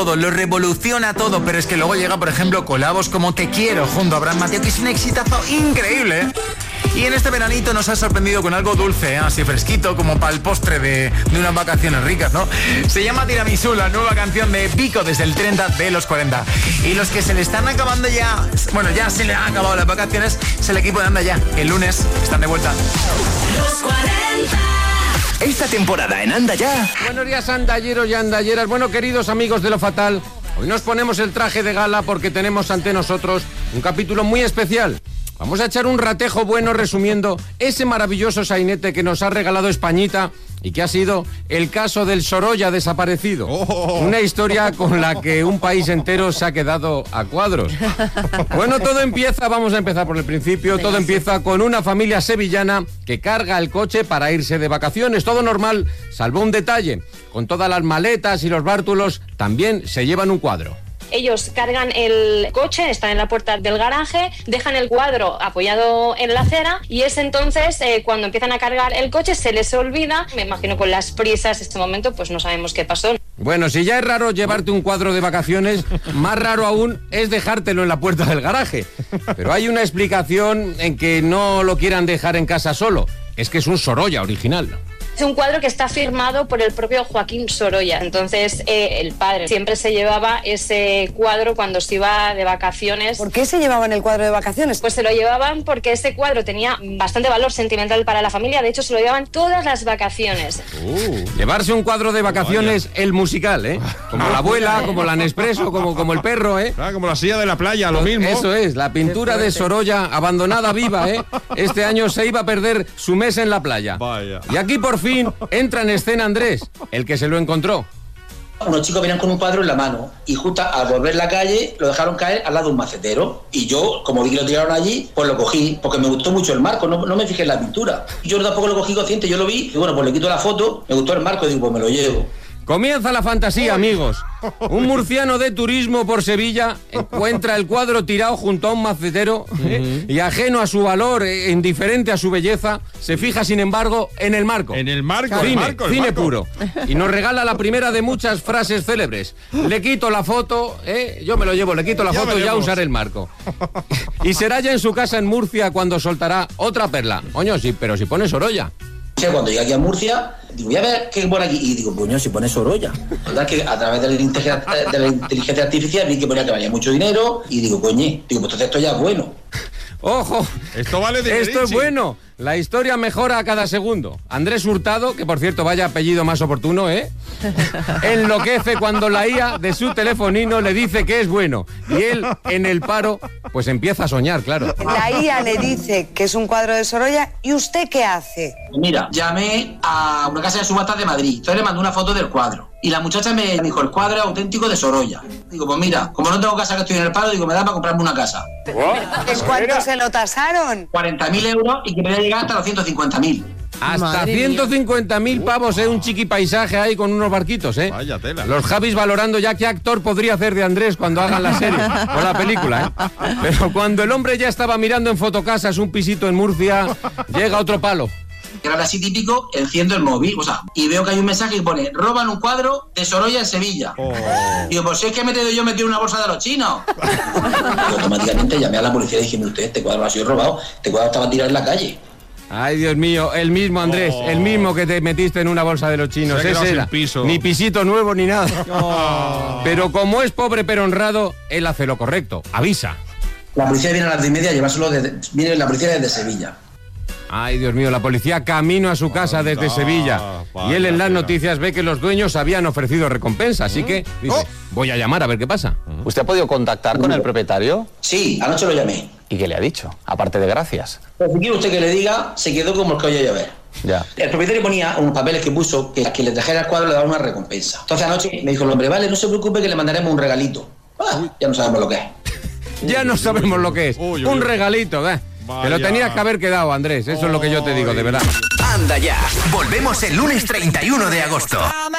todo, lo revoluciona todo, pero es que luego llega, por ejemplo, colabos como Te Quiero junto a Abraham Mateo, que es un exitazo increíble, ¿eh? Y en este veranito nos ha sorprendido con algo dulce, ¿eh? Así fresquito, como para el postre de unas vacaciones ricas, ¿no? Se llama Tiramisú, la nueva canción de Vico desde el 30 de los 40. Y los que se le están acabando ya, bueno, ya se le han acabado las vacaciones, es el equipo de Anda Ya. El lunes están de vuelta. Los 40. Esta temporada en Anda Ya. Buenos días, andalleros y andalleras. Bueno, queridos amigos de Lo Fatal, hoy nos ponemos el traje de gala porque tenemos ante nosotros un capítulo muy especial. Vamos a echar un ratejo bueno resumiendo ese maravilloso sainete que nos ha regalado Españita y que ha sido el caso del Sorolla desaparecido. Una historia con la que un país entero se ha quedado a cuadros. Bueno, vamos a empezar por el principio, todo empieza con una familia sevillana que carga el coche para irse de vacaciones. Todo normal, salvo un detalle. Con todas las maletas y los bártulos, también se llevan un cuadro. Ellos cargan el coche, están en la puerta del garaje, dejan el cuadro apoyado en la acera y es entonces cuando empiezan a cargar el coche se les olvida. Me imagino con las prisas este momento pues no sabemos qué pasó. Bueno, si ya es raro llevarte un cuadro de vacaciones, más raro aún es dejártelo en la puerta del garaje. Pero hay una explicación en que no lo quieran dejar en casa solo. Es que es un Sorolla original. Es un cuadro que está firmado por el propio Joaquín Sorolla. Entonces, el padre siempre se llevaba ese cuadro cuando se iba de vacaciones. ¿Por qué se llevaban el cuadro de vacaciones? Pues se lo llevaban porque ese cuadro tenía bastante valor sentimental para la familia. De hecho, se lo llevaban todas las vacaciones. Llevarse un cuadro de vacaciones, el musical, ¿eh? Como la abuela, como la Nespresso, como el perro, ¿eh? Como la silla de la playa, lo mismo. Eso es, la pintura de Sorolla abandonada viva, ¿eh? Este año se iba a perder su mes en la playa. Vaya. Y aquí por fin entra en escena Andrés, el que se lo encontró. Unos chicos venían con un cuadro en la mano y justo al volver la calle lo dejaron caer al lado de un macetero y yo, como vi que lo tiraron allí, pues lo cogí porque me gustó mucho el marco, no me fijé en la pintura. Yo tampoco lo cogí consciente, yo lo vi y bueno, pues le quito la foto, me gustó el marco y digo, pues me lo llevo. Comienza la fantasía, amigos. Un murciano de turismo por Sevilla encuentra el cuadro tirado junto a un macetero y ajeno a su valor, indiferente a su belleza, se fija, sin embargo, en el marco. En el marco, cine puro. Y nos regala la primera de muchas frases célebres. Le quito la foto, yo me lo llevo, le quito la foto y ya usaré el marco. Y será ya en su casa en Murcia cuando soltará otra perla. Oño, sí, pero si pone Sorolla. Cuando llegué aquí a Murcia, digo, voy a ver qué pone aquí. Y digo, coño, si pone Sorolla. Total, que a través de la inteligencia artificial vi que ponía que valía mucho dinero. Y digo, coño, pues entonces esto ya es bueno. ¡Ojo! Esto vale de Esto es bueno. La historia mejora a cada segundo. Andrés Hurtado, que por cierto vaya apellido más oportuno, enloquece cuando la IA de su telefonino le dice que es bueno. Y él, en el paro, pues empieza a soñar, claro. La IA le dice que es un cuadro de Sorolla, ¿y usted qué hace? Mira, llamé a una casa de subastas de Madrid. Entonces le mandé una foto del cuadro. Y la muchacha me dijo, el cuadro es auténtico de Sorolla. Digo, pues mira, como no tengo casa, que estoy en el paro, digo, me da para comprarme una casa. ¿En cuánto se lo tasaron? 40.000 euros y que me voy a llegar hasta los 150.000. Hasta 150.000 pavos, un chiqui paisaje ahí con unos barquitos, Vaya tela. Los Javis valorando ya qué actor podría hacer de Andrés cuando hagan la serie o la película, Pero cuando el hombre ya estaba mirando en Fotocasas un pisito en Murcia, llega otro palo. Era así típico, enciendo el móvil, y veo que hay un mensaje que pone, roban un cuadro de Sorolla en Sevilla. Digo, pues si es que he metido una bolsa de los chinos. Y automáticamente llamé a la policía y dije, usted, este cuadro ha sido robado, este cuadro estaba tirado en la calle. Ay, Dios mío, el mismo Andrés, el mismo que te metiste en una bolsa de los chinos. Ese era. Ni pisito nuevo ni nada. Pero como es pobre pero honrado, él hace lo correcto, avisa. La policía viene a las 10:30 a llevárselo, viene la policía desde Sevilla. Ay, Dios mío, la policía camino a su casa desde Sevilla. Y él en las noticias ve que los dueños habían ofrecido recompensa, así que dice, voy a llamar a ver qué pasa. ¿Usted ha podido contactar con el propietario? Sí, anoche lo llamé. ¿Y qué le ha dicho? Aparte de gracias. Pues si quiere usted que le diga, se quedó como el que oye llover. Ya. El propietario ponía unos papeles que puso que a quien le trajera el cuadro le daba una recompensa. Entonces anoche me dijo el hombre, vale, no se preocupe que le mandaremos un regalito. Ya no sabemos lo que es. Ya no sabemos lo que es. Un regalito, Te lo tenías que haber quedado, Andrés. Eso es lo que yo te digo, de verdad. Anda Ya. Volvemos el lunes 31 de agosto.